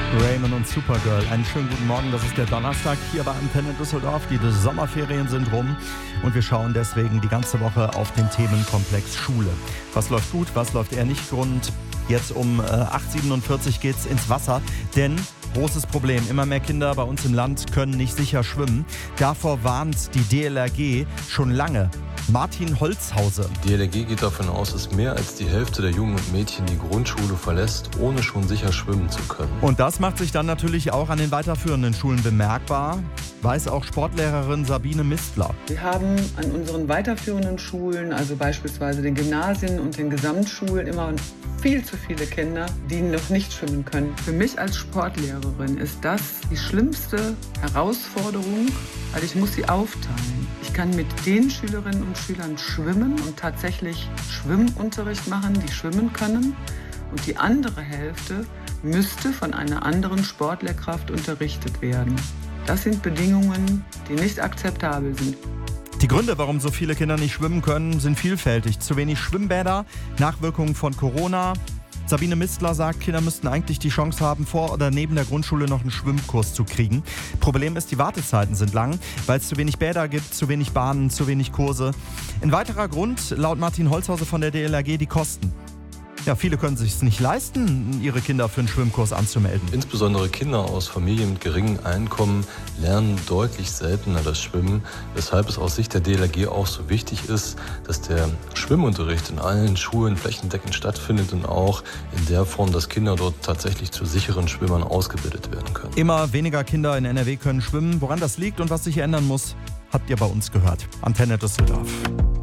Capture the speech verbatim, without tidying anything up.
Raymond und Supergirl. Einen schönen guten Morgen, das ist der Donnerstag hier bei Antenne Düsseldorf. Die Sommerferien sind rum und wir schauen deswegen die ganze Woche auf den Themenkomplex Schule. Was läuft gut, was läuft eher nicht rund? Jetzt um äh, acht Uhr siebenundvierzig geht's ins Wasser, denn großes Problem, immer mehr Kinder bei uns im Land können nicht sicher schwimmen. Davor warnt die D L R G schon lange. Martin Holzhause. Die D L R G geht davon aus, dass mehr als die Hälfte der Jungen und Mädchen die Grundschule verlässt, ohne schon sicher schwimmen zu können. Und das macht sich dann natürlich auch an den weiterführenden Schulen bemerkbar, weiß auch Sportlehrerin Sabine Mistler. Wir haben an unseren weiterführenden Schulen, also beispielsweise den Gymnasien und den Gesamtschulen, immer viel zu viele Kinder, die noch nicht schwimmen können. Für mich als Sportlehrerin ist das die schlimmste Herausforderung, weil ich muss sie aufteilen. Ich kann mit den Schülerinnen und Schülern schwimmen und tatsächlich Schwimmunterricht machen, die schwimmen können. Und die andere Hälfte müsste von einer anderen Sportlehrkraft unterrichtet werden. Das sind Bedingungen, die nicht akzeptabel sind. Die Gründe, warum so viele Kinder nicht schwimmen können, sind vielfältig. Zu wenig Schwimmbäder, Nachwirkungen von Corona. Sabine Mistler sagt, Kinder müssten eigentlich die Chance haben, vor oder neben der Grundschule noch einen Schwimmkurs zu kriegen. Problem ist, die Wartezeiten sind lang, weil es zu wenig Bäder gibt, zu wenig Bahnen, zu wenig Kurse. Ein weiterer Grund, laut Martin Holzhause von der D L R G, die Kosten. Ja, viele können es sich nicht leisten, ihre Kinder für einen Schwimmkurs anzumelden. Insbesondere Kinder aus Familien mit geringem Einkommen lernen deutlich seltener das Schwimmen, weshalb es aus Sicht der D L R G auch so wichtig ist, dass der Schwimmunterricht in allen Schulen flächendeckend stattfindet und auch in der Form, dass Kinder dort tatsächlich zu sicheren Schwimmern ausgebildet werden können. Immer weniger Kinder in N R W können schwimmen. Woran das liegt und was sich ändern muss, habt ihr bei uns gehört. Antenne Düsseldorf.